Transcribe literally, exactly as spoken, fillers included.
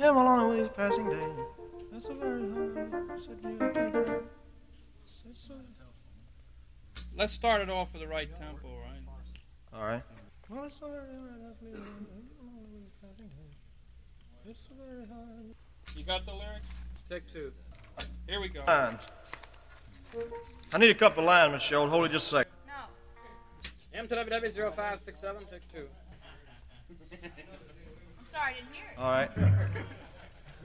in my lonely ways passing day. That's a very hard said you think. So. Let's start it off with the right tempo, right? All right. Well, it's a very hard. That's in my lonely ways passing day. It's a very hard. You got the lyrics? Take two. Here we go. Lines. I need a couple of lines, Miss Schultz. Hold it just a second. No. M to W W zero five six seven, take two. I'm sorry, I didn't hear it. All right.